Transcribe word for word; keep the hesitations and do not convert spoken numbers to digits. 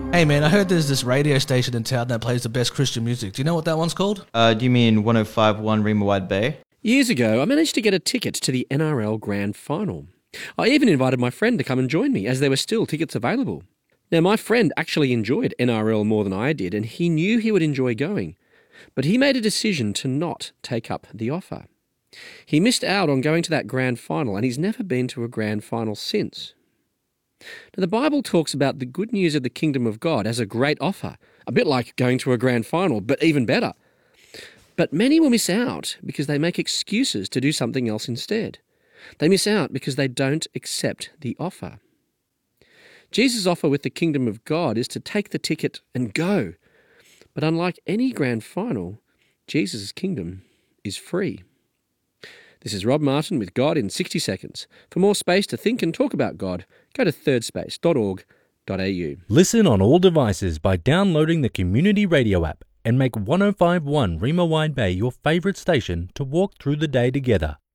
Hey man, I heard there's this radio station in town that plays the best Christian music. Do you know what that one's called? Uh, do you mean one oh five point one Rima Wide Bay? Years ago, I managed to get a ticket to the N R L Grand Final. I even invited my friend to come and join me, as there were still tickets available. Now, my friend actually enjoyed N R L more than I did, and he knew he would enjoy going. But he made a decision to not take up the offer. He missed out on going to that grand final, and he's never been to a grand final since. Now, the Bible talks about the good news of the kingdom of God as a great offer, a bit like going to a grand final, but even better. But many will miss out because they make excuses to do something else instead. They miss out because they don't accept the offer. Jesus' offer with the kingdom of God is to take the ticket and go. But unlike any grand final, Jesus' kingdom is free. This is Rob Martin with God in sixty seconds. For more space to think and talk about God, go to third space dot org dot a u. Listen on all devices by downloading the Community Radio app and make one oh five point one Rima Wide Bay your favourite station to walk through the day together.